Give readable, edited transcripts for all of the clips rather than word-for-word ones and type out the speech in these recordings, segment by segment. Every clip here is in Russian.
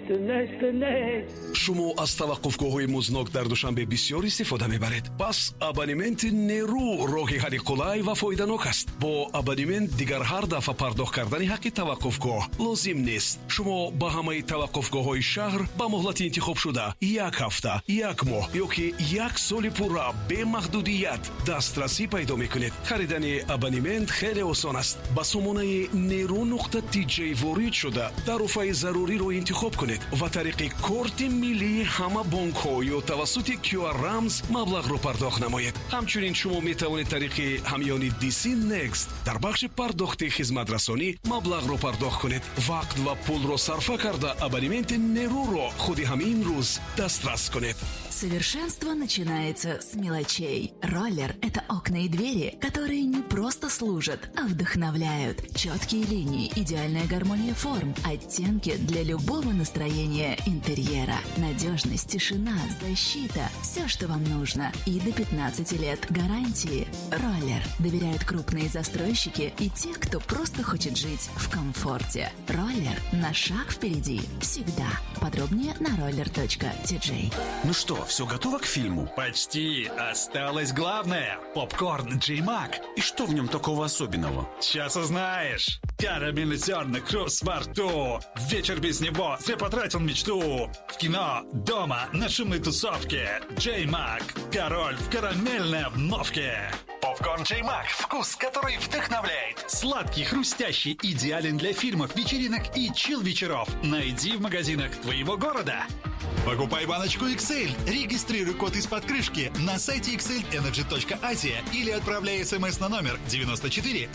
шумо аз таваққуфгоҳҳои музнок дар душанбе бисёр истифода мебаред. Пас абонементи нерӯ роҳи ҳалли қулай ва фоиданок аст. Бо абонемент дигар ҳар дафъа пардохт кардани ҳаққи таваққуфгоҳ лозим нест. Шумо ба ҳамаи таваққуфгоҳҳои шаҳр ба муҳлати интихобшуда 1 ҳафта, 1 моҳ ё ки 1 соли пурра бемаҳдудият дастрасӣ пайдо мекунед. харидани абонемент хеле осон аст. ба сомонаи neru.tj ворид шуда таруфаи заруриро интихоб кунед ва тариқи корти миллии ҳама бонкҳо ё тавассути QR рамз маблағро пардохт намоед. ҳамчунин шумо метавонед тариқи ҳамёни DC Next дар бахши пардохти хизматрасонӣ маблағро пардохт кунед. вақт ва пулро сарфа карда абонементи неруро худи ҳамин рӯз дастрас кунед. Совершенство начинается с мелочей. Роллер – это окна и двери, которые не просто служат, а вдохновляют. Четкие линии, идеальная гармония форм, оттенки для любого настроения интерьера. Надежность, тишина, защита – все, что вам нужно. И до 15 лет гарантии. Роллер доверяют крупные застройщики и те, кто просто хочет жить в комфорте. Роллер – на шаг впереди. Всегда. Подробнее на roller.tj. Ну что, все готово к фильму? Почти. Осталось главное. Попкорн J-Mac. И что в нем такого особенного? Сейчас узнаешь. Карамельный зерна кросс во рту. Вечер без него зря потратил мечту. В кино, дома, на шумной тусовке. J-Mac. Король в карамельной обновке. Попкорн J-Mac. Вкус, который вдохновляет. Сладкий, хрустящий, идеален для фильмов, вечеринок и чил-вечеров. Найди в магазинах твоего города. Покупай баночку XL, регистрируй код из-под крышки на сайте xlenergy.asia или отправляй смс на номер 94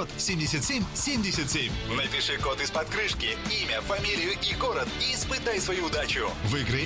777 77. Напиши код из-под крышки, имя, фамилию и город и испытай свою удачу. Выиграй